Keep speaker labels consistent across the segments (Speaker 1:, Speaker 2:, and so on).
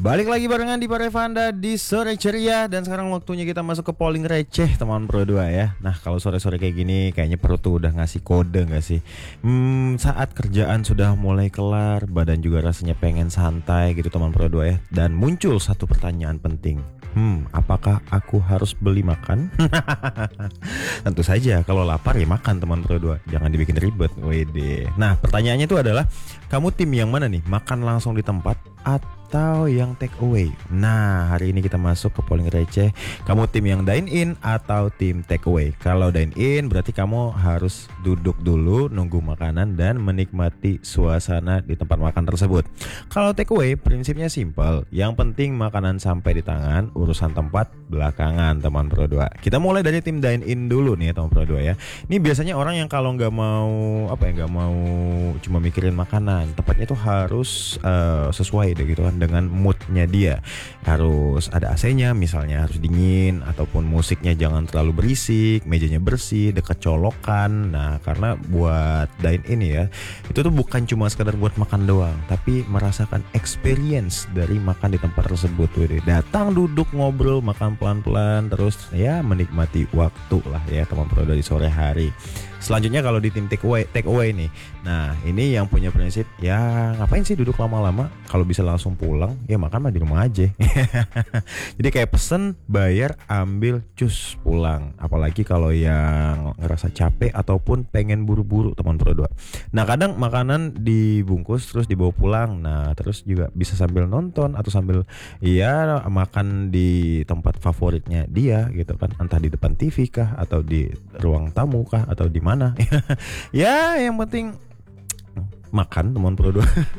Speaker 1: Balik lagi barengan di Parevanda di sore ceria. Dan sekarang waktunya kita masuk ke polling receh teman Pro 2 ya. Nah kalau sore-sore kayak gini kayaknya perut tuh udah ngasih kode gak sih? Saat kerjaan sudah mulai kelar, badan juga rasanya pengen santai gitu teman Pro 2 ya. Dan muncul satu pertanyaan penting. Apakah aku harus beli makan? Tentu saja kalau lapar ya makan teman Pro 2. Jangan dibikin ribet. Wede. Nah pertanyaannya itu adalah, kamu tim yang mana nih? Makan langsung di tempat atau yang take away? Nah hari ini kita masuk ke polling receh. Kamu tim yang dine in atau tim take away? Kalau dine in berarti kamu harus duduk dulu nunggu makanan dan menikmati suasana di tempat makan tersebut. Kalau take away prinsipnya simple. Yang penting makanan sampai di tangan, urusan tempat belakangan teman Pro 2. Kita mulai dari tim dine in dulu nih teman Pro 2 ya. Ini biasanya orang yang kalau nggak mau nggak mau cuma mikirin makanan, tempatnya tuh harus sesuai deh gitu kan dengan moodnya dia. Harus ada AC-nya misalnya, harus dingin, ataupun musiknya jangan terlalu berisik, mejanya bersih, dekat colokan. Nah karena buat dine in ya, itu tuh bukan cuma sekedar buat makan doang, tapi merasakan experience dari makan di tempat tersebut. Datang duduk ngobrol makan pelan-pelan, terus ya menikmati waktu lah ya teman Pro di sore hari. Selanjutnya kalau di tim take away nih. Nah ini yang punya prinsip, ya ngapain sih duduk lama-lama, kalau bisa langsung pulang ya makan mah di rumah aja. Jadi kayak pesen, bayar, ambil, cus pulang. Apalagi kalau yang ngerasa capek ataupun pengen buru-buru teman Pro 2. Nah kadang makanan dibungkus terus dibawa pulang. Nah terus juga bisa sambil nonton atau sambil ya makan di tempat favoritnya dia gitu kan, entah di depan TV kah atau di ruang tamu kah atau di mana. Ya yang penting makan teman Pro 2.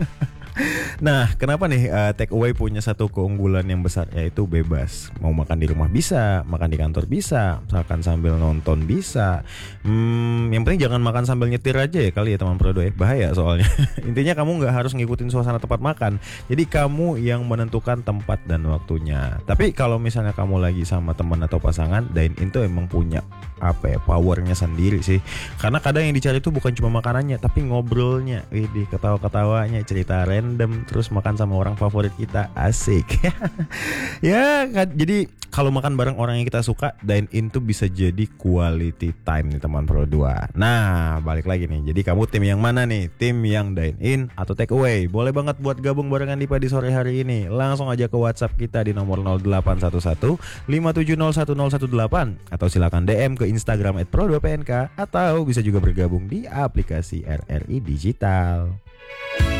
Speaker 1: Nah kenapa nih take away punya satu keunggulan yang besar, yaitu bebas. Mau makan di rumah bisa, makan di kantor bisa, misalkan sambil nonton bisa. Yang penting jangan makan sambil nyetir aja ya kali ya teman Pro 2 ya, bahaya soalnya. Intinya kamu gak harus ngikutin suasana tempat makan, jadi kamu yang menentukan tempat dan waktunya. Tapi kalau misalnya kamu lagi sama teman atau pasangan, dine in tuh emang punya powernya sendiri sih. Karena kadang yang dicari tuh bukan cuma makanannya, tapi ngobrolnya, ketawa-ketawanya, cerita random, terus makan sama orang favorit kita, asik. Ya kan, jadi kalau makan bareng orang yang kita suka, dine in tuh bisa jadi quality time nih teman Pro 2. Nah balik lagi nih, jadi kamu tim yang mana nih? Tim yang dine in atau take away? Boleh banget buat gabung barengan di Padi sore hari ini. Langsung aja ke WhatsApp kita di nomor 0811 5701018, atau silakan DM ke Instagram @pro2pnk, atau bisa juga bergabung di aplikasi RRI Digital.